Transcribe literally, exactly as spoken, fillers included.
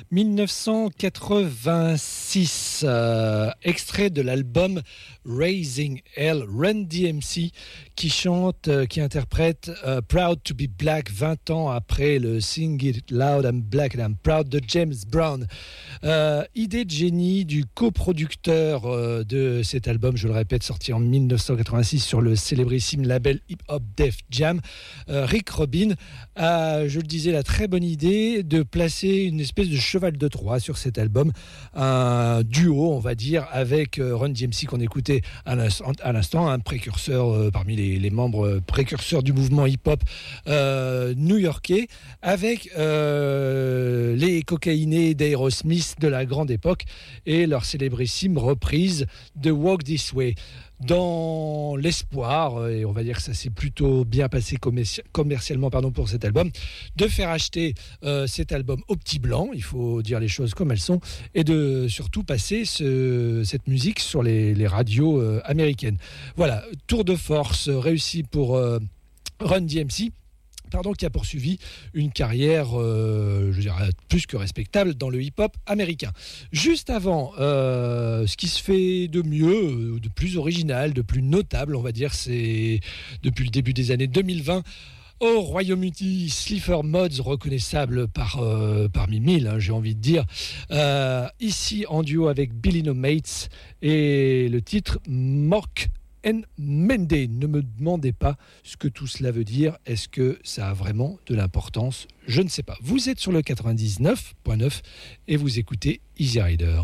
dix-neuf cent quatre-vingt-six, euh, extrait de l'album Raising Hell, Run D M C qui chante, euh, qui interprète euh, Proud to be Black vingt ans après le Sing It Loud I'm Black and I'm Proud de James Brown. Euh, idée de génie du coproducteur euh, de cet album, je le répète, sorti en dix-neuf cent quatre-vingt-six sur le célébrissime label Hip Hop Def Jam, euh, Rick Rubin a, je le disais, la très bonne idée de placer une espèce de cheval de Troie sur cet album, un duo, on va dire, avec euh, Run D M C qu'on écoutait à l'instant, à l'instant un précurseur euh, parmi les, les membres précurseurs du mouvement hip-hop euh, new-yorkais, avec euh, les cocaïnés d'Aerosmith de la grande époque et leur célébrissime reprise de Walk This Way. Dans l'espoir, et on va dire que ça s'est plutôt bien passé commerci- commercialement pardon, pour cet album, de faire acheter euh, cet album au petit blanc, il faut dire les choses comme elles sont, et de surtout passer ce, cette musique sur les, les radios euh, américaines. Voilà, tour de force réussi pour euh, Run D M C. Pardon, qui a poursuivi une carrière, euh, je dirais, plus que respectable dans le hip-hop américain. Juste avant, euh, ce qui se fait de mieux, de plus original, de plus notable, on va dire, c'est depuis le début des années deux mille vingt, au Royaume-Uni, Sleeper Mods, reconnaissable par, euh, parmi mille, hein, j'ai envie de dire, euh, ici en duo avec Billy No Mates, et le titre Mork and Menday. Ne me demandez pas ce que tout cela veut dire. Est-ce que ça a vraiment de l'importance ? Je ne sais pas. Vous êtes sur le quatre-vingt-dix-neuf virgule neuf et vous écoutez Easy Rider.